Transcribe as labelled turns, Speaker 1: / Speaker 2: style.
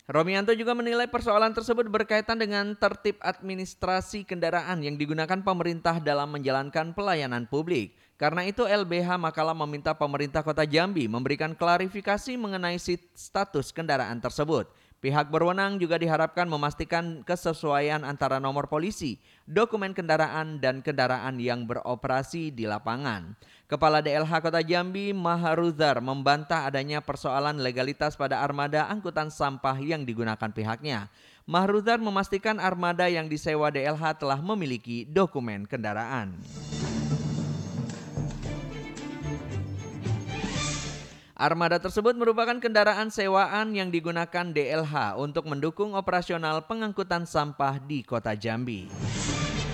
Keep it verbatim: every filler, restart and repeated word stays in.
Speaker 1: Romianto juga menilai persoalan tersebut berkaitan dengan tertib administrasi kendaraan yang digunakan pemerintah dalam menjalankan pelayanan publik. Karena itu L B H Makalah meminta pemerintah Kota Jambi memberikan klarifikasi mengenai sit- status kendaraan tersebut. Pihak berwenang juga diharapkan memastikan kesesuaian antara nomor polisi, dokumen kendaraan, dan kendaraan yang beroperasi di lapangan. Kepala D L H Kota Jambi, Maharuzar, membantah adanya persoalan legalitas pada armada angkutan sampah yang digunakan pihaknya. Maharuzar memastikan armada yang disewa D L H telah memiliki dokumen kendaraan. Armada tersebut merupakan kendaraan sewaan yang digunakan D L H untuk mendukung operasional pengangkutan sampah di Kota Jambi.